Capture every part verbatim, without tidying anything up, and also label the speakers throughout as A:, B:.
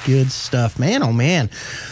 A: good stuff. Man, oh man.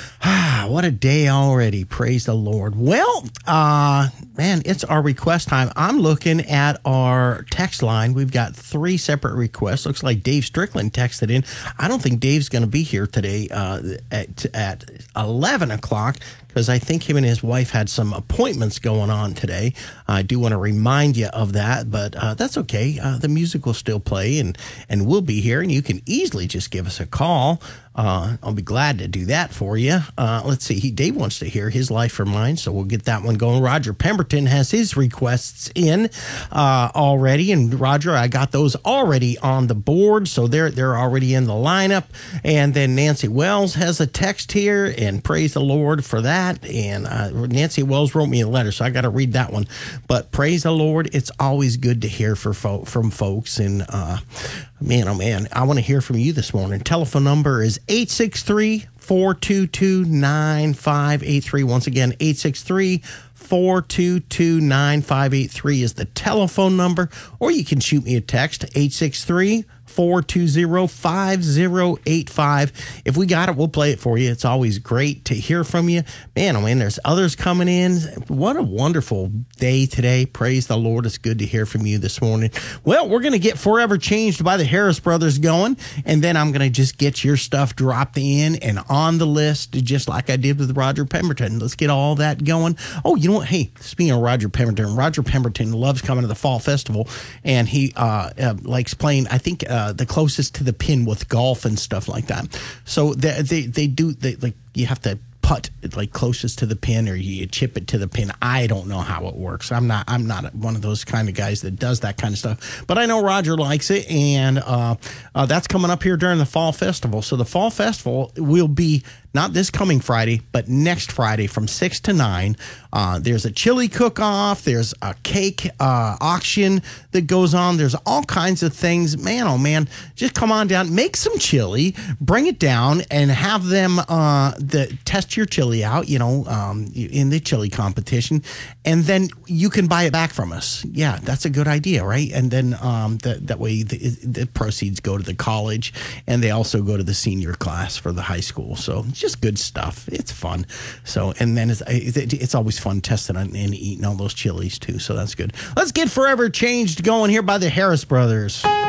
A: Ah, what a day already. Praise the Lord. Well, uh, man, it's our request time. I'm looking at our text line. We've got three separate requests. Looks like Dave Strickland texted in. I don't think Dave's going to be here today uh, at, at eleven o'clock because I think him and his wife had some appointments going on today. I do want to remind you of that, but uh, that's okay. Uh, the music will still play, and, and we'll be here, and you can easily just give us a call. Uh, I'll be glad to do that for you. Uh, let's see. He, Dave wants to hear His Life for Mine, so we'll get that one going. Roger Pemberton has his requests in uh, already, and Roger, I got those already on the board, so they're they're already in the lineup. And then Nancy Wells has a text here, and praise the Lord for that. And uh, Nancy Wells wrote me a letter, so I got to read that one. But praise the Lord, it's always good to hear for fo- from folks, and uh, man, oh man, I want to hear from you this morning. Telephone number is eight six three, four two two, nine five eight three. Once again, eight six three, four two two, nine five eight three is the telephone number, or you can shoot me a text, eight six three, four two zero, five zero eight five. If we got it, we'll play it for you. It's always great to hear from you. Man, oh man, there's others coming in. What a wonderful day today. Praise the Lord. It's good to hear from you this morning. Well, we're going to get Forever Changed by the Harris Brothers going, and then I'm going to just get your stuff dropped in and on the list, just like I did with Roger Pemberton. Let's get all that going. Oh, you know what? Hey, speaking of Roger Pemberton, Roger Pemberton loves coming to the Fall Festival, and he uh, uh, likes playing, I think, uh, the closest to the pin with golf and stuff like that. So they they, they do, they, like, you have to putt like closest to the pin, or you chip it to the pin. I don't know how it works. I'm not I'm not one of those kind of guys that does that kind of stuff. But I know Roger likes it, and uh, uh, that's coming up here during the Fall Festival. So the Fall Festival will be not this coming Friday, but next Friday from six to nine. Uh, there's a chili cook-off. There's a cake uh, auction that goes on. There's all kinds of things. Man, oh man, just come on down. Make some chili. Bring it down and have them uh, the, test your chili out, you know, um, in the chili competition. And then you can buy it back from us. Yeah, that's a good idea, right? And then um, the, that way the, the proceeds go to the college, and they also go to the senior class for the high school. So just good stuff. It's fun. So, and then it's, it's always fun testing and eating all those chilies too. So that's good. Let's get Forever Changed going here by the Harris Brothers.